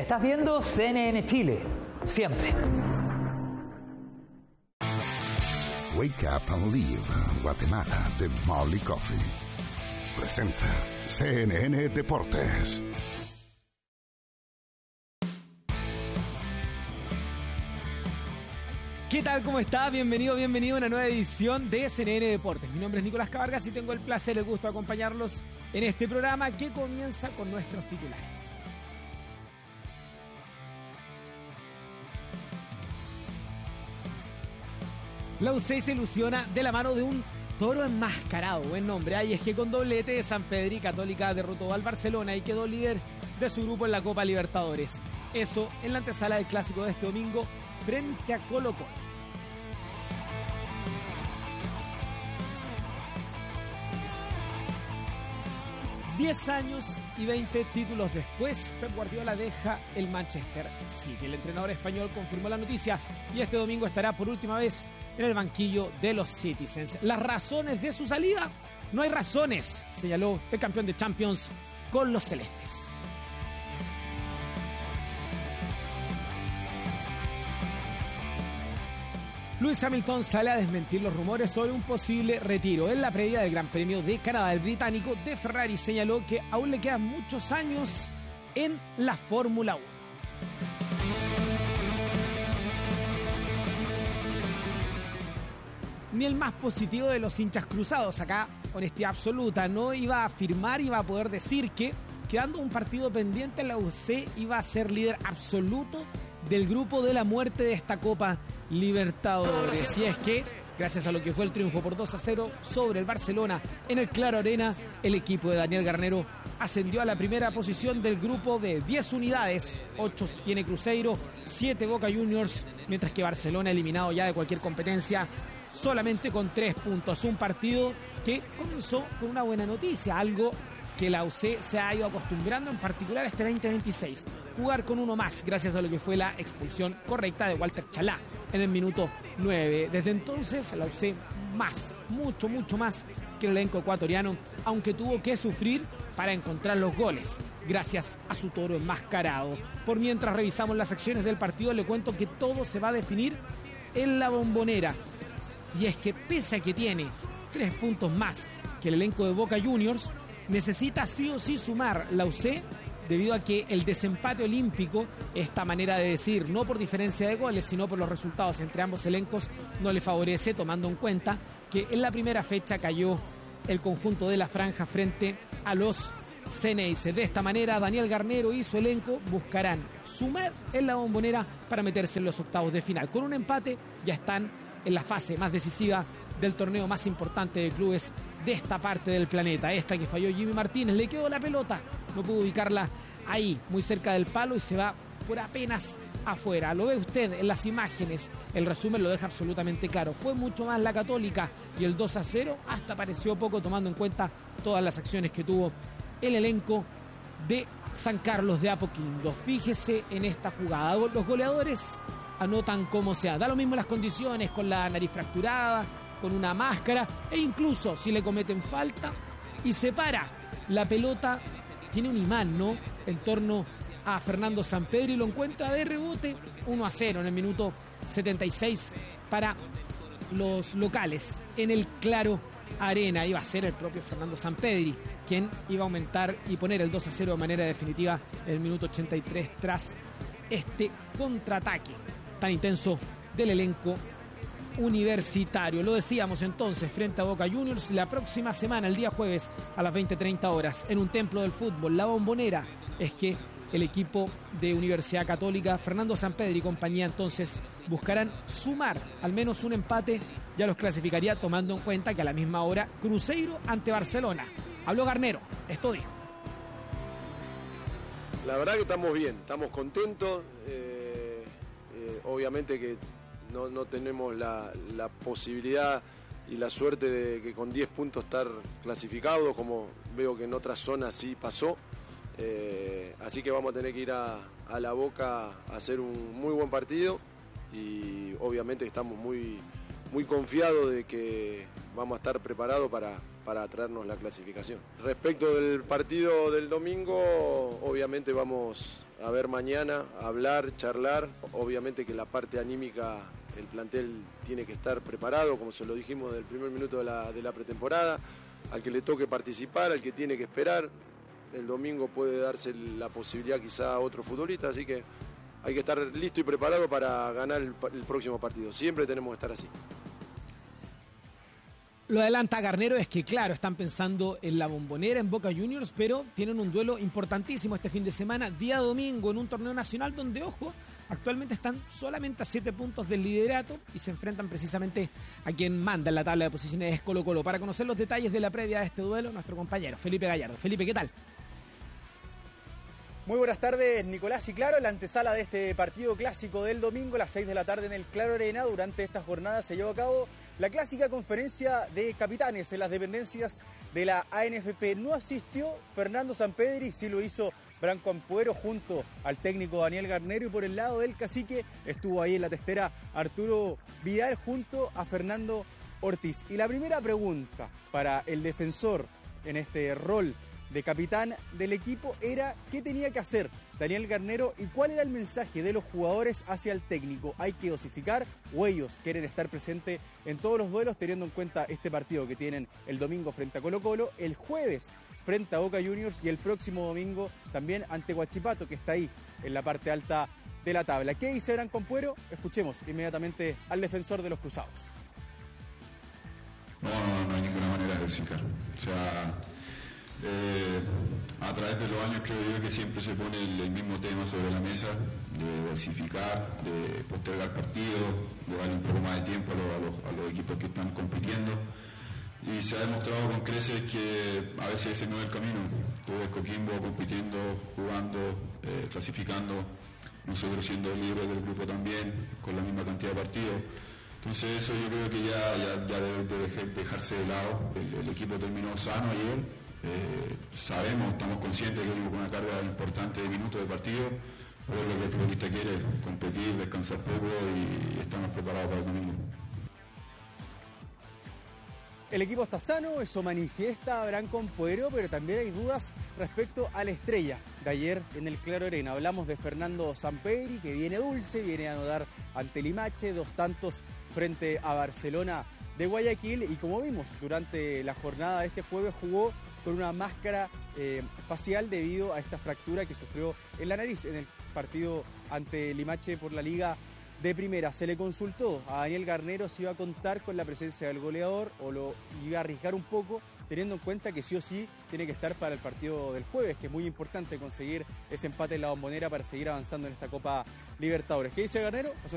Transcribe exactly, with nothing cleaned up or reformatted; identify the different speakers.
Speaker 1: Estás viendo C N N Chile, siempre.
Speaker 2: Wake Up and Live, Guatemala, de Molly Coffee. Presenta C N N Deportes.
Speaker 3: ¿Qué tal? ¿Cómo está? Bienvenido, bienvenido a una nueva edición de C N N Deportes. Mi nombre es Nicolás Cabargas y tengo el placer y el gusto de acompañarlos en este programa que comienza con nuestros titulares. La U C se ilusiona de la mano de un toro enmascarado. Buen nombre. Ay, es que con doblete de San Pedro y Católica derrotó al Barcelona y quedó líder de su grupo en la Copa Libertadores. Eso en la antesala del clásico de este domingo frente a Colo-Colo. diez años y veinte títulos después, Pep Guardiola deja el Manchester City. El entrenador español confirmó la noticia y este domingo estará por última vez en el banquillo de los Citizens. Las razones de su salida, no hay razones, señaló el campeón de Champions con los celestes. Lewis Hamilton sale a desmentir los rumores sobre un posible retiro. En la previa del Gran Premio de Canadá, el británico de Ferrari señaló que aún le quedan muchos años en la Fórmula uno. Ni el más positivo de los hinchas cruzados, acá honestidad absoluta, no iba a afirmar, iba a poder decir que quedando un partido pendiente la U C iba a ser líder absoluto del grupo de la muerte de esta Copa Libertadores. Y es que, gracias a lo que fue el triunfo por dos a cero sobre el Barcelona en el Claro Arena, el equipo de Daniel Garnero ascendió a la primera posición del grupo de diez unidades. ocho tiene Cruzeiro, siete Boca Juniors, mientras que Barcelona, eliminado ya de cualquier competencia, solamente con tres puntos. Un partido que comenzó con una buena noticia, algo que la U C se ha ido acostumbrando, en particular este veinte veintiséis. Jugar con uno más, gracias a lo que fue la expulsión correcta de Walter Chalá en el minuto nueve. Desde entonces, la U C más, mucho, mucho más que el elenco ecuatoriano, aunque tuvo que sufrir para encontrar los goles, gracias a su toro enmascarado. Por mientras revisamos las acciones del partido, le cuento que todo se va a definir en la Bombonera. Y es que pese a que tiene tres puntos más que el elenco de Boca Juniors, necesita sí o sí sumar la U C debido a que el desempate olímpico, esta manera de decir, no por diferencia de goles, sino por los resultados entre ambos elencos, no le favorece, tomando en cuenta que en la primera fecha cayó el conjunto de la franja frente a los Ceneices. De esta manera, Daniel Garnero y su elenco buscarán sumar en la Bombonera para meterse en los octavos de final. Con un empate ya están en la fase más decisiva del torneo más importante de clubes de esta parte del planeta. Esta que falló Jimmy Martínez, le quedó la pelota, no pudo ubicarla ahí, muy cerca del palo, y se va por apenas afuera. Lo ve usted en las imágenes, el resumen lo deja absolutamente claro. Fue mucho más la Católica y el dos a cero hasta pareció poco, tomando en cuenta todas las acciones que tuvo el elenco de San Carlos de Apoquindo. Fíjese en esta jugada, los goleadores anotan como sea, da lo mismo las condiciones, con la nariz fracturada, con una máscara, e incluso si le cometen falta y se para la pelota, tiene un imán, ¿no?, en torno a Fernando Sampedri, y lo encuentra de rebote. Uno a cero en el minuto setenta y seis para los locales en el Claro Arena. Iba a ser el propio Fernando Sampedri quien iba a aumentar y poner el dos a cero de manera definitiva en el minuto ochenta y tres tras este contraataque tan intenso del elenco universitario. Lo decíamos entonces, frente a Boca Juniors la próxima semana, el día jueves a las veinte treinta horas, en un templo del fútbol, la Bombonera. Es que el equipo de Universidad Católica, Fernando Sampedri y compañía, entonces buscarán sumar al menos un empate, ya los clasificaría, tomando en cuenta que a la misma hora Cruzeiro ante Barcelona. Habló Garnero, esto dijo:
Speaker 4: la verdad que estamos bien, estamos contentos, eh, eh, obviamente que No, no tenemos la, la posibilidad y la suerte de que con diez puntos estar clasificados, como veo que en otras zonas sí pasó. Eh, así que vamos a tener que ir a, a La Boca a hacer un muy buen partido y obviamente estamos muy, muy confiado de que vamos a estar preparados para, para traernos la clasificación. Respecto del partido del domingo, obviamente vamos a ver mañana, a hablar, charlar. Obviamente que la parte anímica, el plantel tiene que estar preparado, como se lo dijimos desde el primer minuto de la, de la pretemporada. Al que le toque participar, al que tiene que esperar. El domingo puede darse la posibilidad quizá a otro futbolista, así que hay que estar listo y preparado para ganar el, el próximo partido. Siempre tenemos que estar así.
Speaker 3: Lo adelanta Garnero es que, claro, están pensando en la Bombonera, en Boca Juniors, pero tienen un duelo importantísimo este fin de semana, día domingo, en un torneo nacional donde, ojo, actualmente están solamente a siete puntos del liderato y se enfrentan precisamente a quien manda en la tabla de posiciones, es Colo Colo. Para conocer los detalles de la previa de este duelo, nuestro compañero Felipe Gallardo. Felipe, ¿qué tal?
Speaker 5: Muy buenas tardes, Nicolás. Y claro, la antesala de este partido clásico del domingo a las seis de la tarde en el Claro Arena. Durante esta jornada se llevó a cabo la clásica conferencia de capitanes en las dependencias de la A N F P. No asistió Fernando Sampedri, sí lo hizo Branco Ampuero junto al técnico Daniel Garnero, y por el lado del cacique estuvo ahí en la testera Arturo Vidal junto a Fernando Ortiz. Y la primera pregunta para el defensor en este rol de capitán del equipo era qué tenía que hacer Daniel Garnero y cuál era el mensaje de los jugadores hacia el técnico. ¿Hay que dosificar o ellos quieren estar presentes en todos los duelos, teniendo en cuenta este partido que tienen el domingo frente a Colo Colo, el jueves frente a Boca Juniors y el próximo domingo también ante Huachipato, que está ahí en la parte alta de la tabla? ¿Qué dice Branco Ampuero? Escuchemos inmediatamente al defensor de los cruzados.
Speaker 6: No, no, no hay ninguna manera de dosificar. O sea, Eh, a través de los años creo yo que siempre se pone el, el mismo tema sobre la mesa, de diversificar, de postergar partidos, de darle un poco más de tiempo a los, a los, a los equipos que están compitiendo, y se ha demostrado con creces que a veces ese no es el camino. Tú ves Coquimbo compitiendo, jugando, eh, clasificando, nosotros siendo líderes del grupo también, con la misma cantidad de partidos. Entonces eso yo creo que ya, ya, ya debe de dejarse de lado. El, el equipo terminó sano ayer. Eh, sabemos, estamos conscientes que hay una carga importante de minutos de partido, pero lo que el futbolista quiere es competir, descansar poco, y estamos preparados para el domingo.
Speaker 5: El equipo está sano, eso manifiesta Branco Ampuero, pero también hay dudas respecto a la estrella de ayer en el Claro Arena. Hablamos de Fernando Sampedri, que viene dulce, viene a anotar ante Limache, dos tantos frente a Barcelona de Guayaquil, y como vimos durante la jornada de este jueves jugó con una máscara eh, facial debido a esta fractura que sufrió en la nariz en el partido ante Limache por la Liga de Primera. Se le consultó a Daniel Garnero si iba a contar con la presencia del goleador o lo iba a arriesgar un poco, teniendo en cuenta que sí o sí tiene que estar para el partido del jueves, que es muy importante conseguir ese empate en la Bombonera para seguir avanzando en esta Copa Libertadores. ¿Qué dice Garnero?